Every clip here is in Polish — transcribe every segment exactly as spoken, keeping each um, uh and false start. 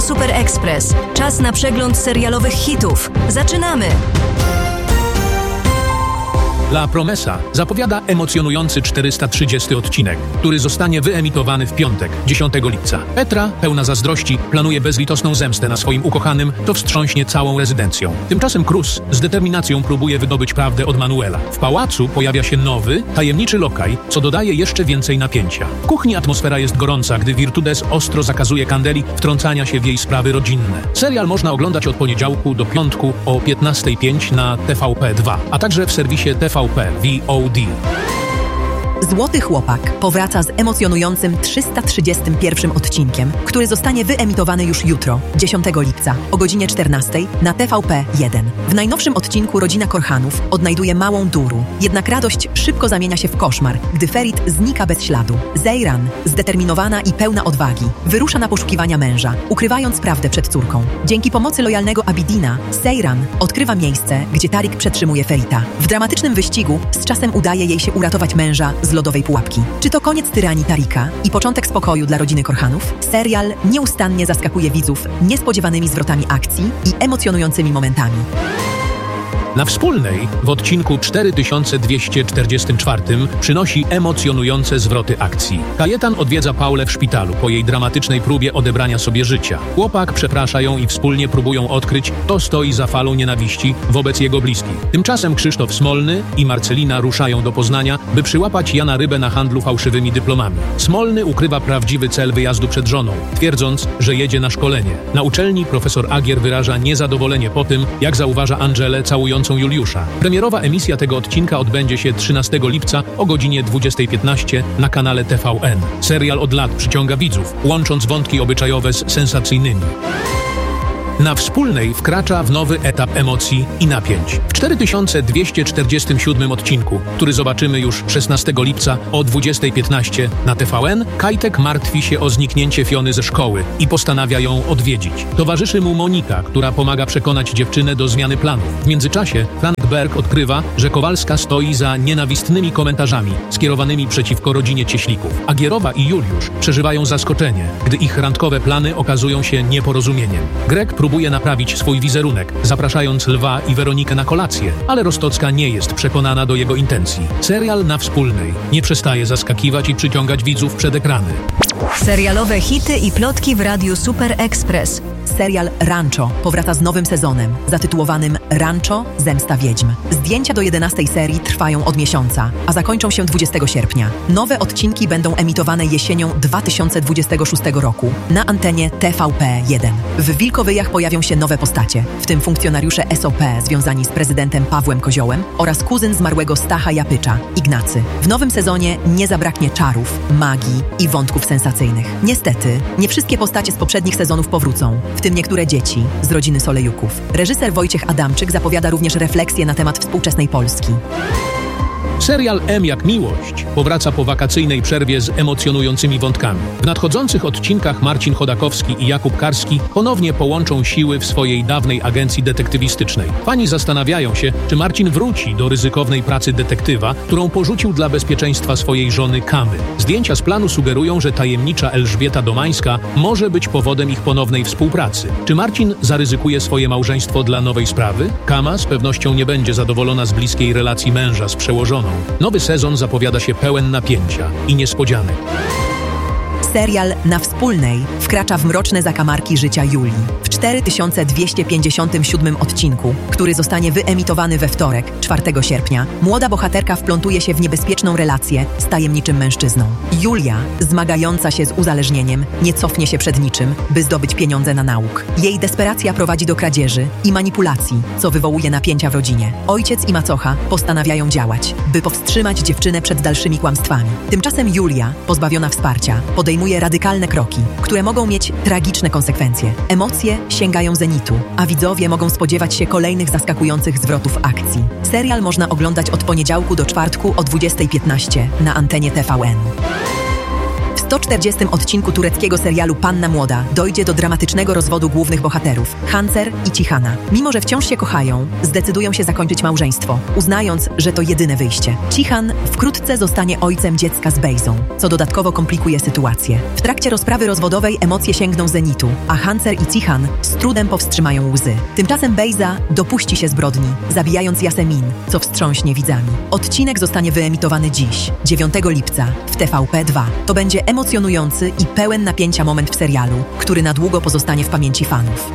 Super Express. Czas na przegląd serialowych hitów. Zaczynamy! La Promesa zapowiada emocjonujący czterysta trzydziesty odcinek, który zostanie wyemitowany w piątek, dziesiątego lipca. Petra, pełna zazdrości, planuje bezlitosną zemstę na swoim ukochanym, to wstrząśnie całą rezydencją. Tymczasem Cruz z determinacją próbuje wydobyć prawdę od Manuela. W pałacu pojawia się nowy, tajemniczy lokaj, co dodaje jeszcze więcej napięcia. W kuchni atmosfera jest gorąca, gdy Virtudes ostro zakazuje Candeli wtrącania się w jej sprawy rodzinne. Serial można oglądać od poniedziałku do piątku o piętnasta pięć na T V P dwa, a także w serwisie T V P V O D. Złoty Chłopak powraca z emocjonującym trzysta trzydziestym pierwszym odcinkiem, który zostanie wyemitowany już jutro, dziesiątego lipca, o godzinie czternastej na T V P jeden. W najnowszym odcinku rodzina Korhanów odnajduje małą Duru, jednak radość szybko zamienia się w koszmar, gdy Ferit znika bez śladu. Zeyran, zdeterminowana i pełna odwagi, wyrusza na poszukiwania męża, ukrywając prawdę przed córką. Dzięki pomocy lojalnego Abidina, Seyran odkrywa miejsce, gdzie Tarik przetrzymuje Ferita. W dramatycznym wyścigu z czasem udaje jej się uratować męża z lodowej pułapki. Czy to koniec tyranii Tarika i początek spokoju dla rodziny Korhanów? Serial nieustannie zaskakuje widzów niespodziewanymi zwrotami akcji i emocjonującymi momentami. Na Wspólnej w odcinku cztery tysiące dwieście czterdziestym czwartym przynosi emocjonujące zwroty akcji. Kajetan odwiedza Paulę w szpitalu po jej dramatycznej próbie odebrania sobie życia. Chłopak przeprasza ją i wspólnie próbują odkryć, kto stoi za falą nienawiści wobec jego bliskich. Tymczasem Krzysztof Smolny i Marcelina ruszają do Poznania, by przyłapać Jana Rybę na handlu fałszywymi dyplomami. Smolny ukrywa prawdziwy cel wyjazdu przed żoną, twierdząc, że jedzie na szkolenie. Na uczelni profesor Agier wyraża niezadowolenie po tym, jak zauważa Angelę całującą Juliusza. Premierowa emisja tego odcinka odbędzie się trzynastego lipca o godzinie dwudziestej piętnaście na kanale T V N. Serial od lat przyciąga widzów, łącząc wątki obyczajowe z sensacyjnymi. Na Wspólnej wkracza w nowy etap emocji i napięć. W cztery tysiące dwieście czterdziestym siódmym odcinku, który zobaczymy już szesnastego lipca o dwudziestej piętnaście na T V N, Kajtek martwi się o zniknięcie Fiony ze szkoły i postanawia ją odwiedzić. Towarzyszy mu Monika, która pomaga przekonać dziewczynę do zmiany planów. W międzyczasie Frank Berg odkrywa, że Kowalska stoi za nienawistnymi komentarzami skierowanymi przeciwko rodzinie Cieślików. Agierowa i Juliusz przeżywają zaskoczenie, gdy ich randkowe plany okazują się nieporozumieniem. Greg próbuje naprawić swój wizerunek, zapraszając Lwa i Weronikę na kolację, ale Rostocka nie jest przekonana do jego intencji. Serial na Wspólnej nie przestaje zaskakiwać i przyciągać widzów przed ekrany. Serialowe hity i plotki w Radiu Super Express. Serial Rancho powraca z nowym sezonem, zatytułowanym Rancho – Zemsta Wiedźm. Zdjęcia do jedenastej serii trwają od miesiąca, a zakończą się dwudziestego sierpnia. Nowe odcinki będą emitowane jesienią dwa tysiące dwudziestego szóstego roku na antenie T V P jeden. W Wilkowyjach pojawią się nowe postacie, w tym funkcjonariusze S O P związani z prezydentem Pawłem Koziołem oraz kuzyn zmarłego Stacha Japycza, Ignacy. W nowym sezonie nie zabraknie czarów, magii i wątków sensacyjnych. Niestety, nie wszystkie postacie z poprzednich sezonów powrócą, w tym niektóre dzieci z rodziny Solejuków. Reżyser Wojciech Adamczyk zapowiada również refleksję na temat współczesnej Polski. Serial M jak Miłość powraca po wakacyjnej przerwie z emocjonującymi wątkami. W nadchodzących odcinkach Marcin Chodakowski i Jakub Karski ponownie połączą siły w swojej dawnej agencji detektywistycznej. Fani zastanawiają się, czy Marcin wróci do ryzykownej pracy detektywa, którą porzucił dla bezpieczeństwa swojej żony Kamy. Zdjęcia z planu sugerują, że tajemnicza Elżbieta Domańska może być powodem ich ponownej współpracy. Czy Marcin zaryzykuje swoje małżeństwo dla nowej sprawy? Kama z pewnością nie będzie zadowolona z bliskiej relacji męża z przełożoną. Nowy sezon zapowiada się pełen napięcia i niespodzianek. Serial Na Wspólnej wkracza w mroczne zakamarki życia Julii. W cztery tysiące dwieście pięćdziesiątym siódmym odcinku, który zostanie wyemitowany we wtorek, czwartego sierpnia, młoda bohaterka wplątuje się w niebezpieczną relację z tajemniczym mężczyzną. Julia, zmagająca się z uzależnieniem, nie cofnie się przed niczym, by zdobyć pieniądze na nauk. Jej desperacja prowadzi do kradzieży i manipulacji, co wywołuje napięcia w rodzinie. Ojciec i macocha postanawiają działać, by powstrzymać dziewczynę przed dalszymi kłamstwami. Tymczasem Julia, pozbawiona wsparcia, podejmuje radykalne kroki, które mogą mieć tragiczne konsekwencje. Emocje sięgają zenitu, a widzowie mogą spodziewać się kolejnych zaskakujących zwrotów akcji. Serial można oglądać od poniedziałku do czwartku o dwudziestej piętnaście na antenie T V N. W sto czterdziestym odcinku tureckiego serialu Panna Młoda dojdzie do dramatycznego rozwodu głównych bohaterów, Hancer i Cihana. Mimo że wciąż się kochają, zdecydują się zakończyć małżeństwo, uznając, że to jedyne wyjście. Cihan wkrótce zostanie ojcem dziecka z Bejzą, co dodatkowo komplikuje sytuację. W trakcie rozprawy rozwodowej emocje sięgną zenitu, a Hancer i Cihan z trudem powstrzymają łzy. Tymczasem Bejza dopuści się zbrodni, zabijając Yasemin, co wstrząśnie widzami. Odcinek zostanie wyemitowany dziś, dziewiątego lipca, w T V P dwa. To będzie emocjonujący i pełen napięcia moment w serialu, który na długo pozostanie w pamięci fanów.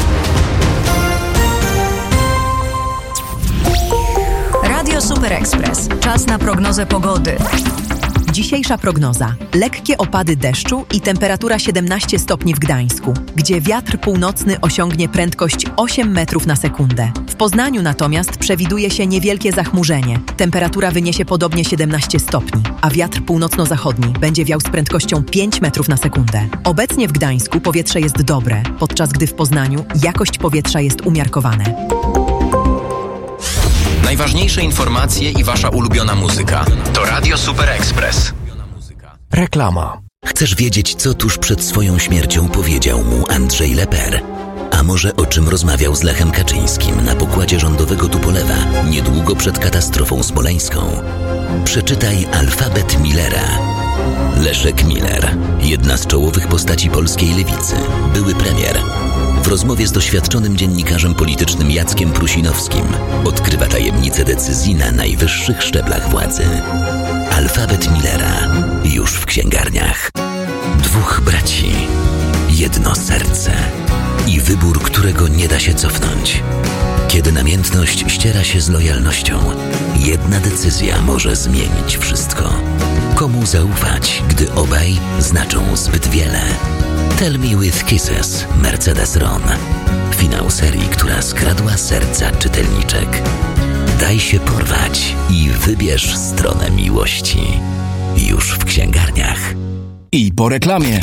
Radio Super Express. Czas na prognozę pogody. Dzisiejsza prognoza. Lekkie opady deszczu i temperatura siedemnaście stopni w Gdańsku, gdzie wiatr północny osiągnie prędkość osiem metrów na sekundę. W Poznaniu natomiast przewiduje się niewielkie zachmurzenie. Temperatura wyniesie podobnie siedemnaście stopni, a wiatr północno-zachodni będzie wiał z prędkością pięć metrów na sekundę. Obecnie w Gdańsku powietrze jest dobre, podczas gdy w Poznaniu jakość powietrza jest umiarkowane. Najważniejsze informacje i wasza ulubiona muzyka to Radio Super Express. Reklama. Chcesz wiedzieć, co tuż przed swoją śmiercią powiedział mu Andrzej Leper? A może o czym rozmawiał z Lechem Kaczyńskim na pokładzie rządowego Tupolewa niedługo przed katastrofą smoleńską? Przeczytaj Alfabet Millera. Leszek Miller, jedna z czołowych postaci polskiej lewicy, były premier. W rozmowie z doświadczonym dziennikarzem politycznym Jackiem Prusinowskim odkrywa tajemnice decyzji na najwyższych szczeblach władzy. Alfabet Millera już w księgarniach. Dwóch braci, jedno serce i wybór, którego nie da się cofnąć. Kiedy namiętność ściera się z lojalnością, jedna decyzja może zmienić wszystko. Komu zaufać, gdy obaj znaczą zbyt wiele? Tell Me With Kisses, Mercedes Ron. Finał serii, która skradła serca czytelniczek. Daj się porwać i wybierz stronę miłości. Już w księgarniach. I po reklamie.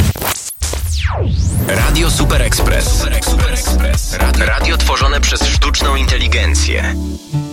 Radio Super Express. Super Express. Radio, radio tworzone przez sztuczną inteligencję.